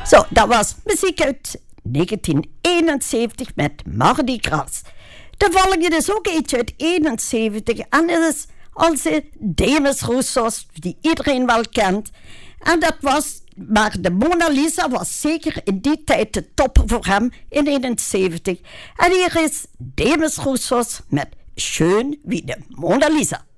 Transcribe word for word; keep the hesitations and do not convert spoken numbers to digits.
Zo, dat was muziek uit negentien eenenzeventig met Mardi Gras. De volgende is ook eentje uit eenenzeventig en dat is onze Demis Roussos, die iedereen wel kent. En dat was, maar de Mona Lisa was zeker in die tijd de topper voor hem in eenenzeventig. En hier is Demis Roussos met Schön wie de Mona Lisa.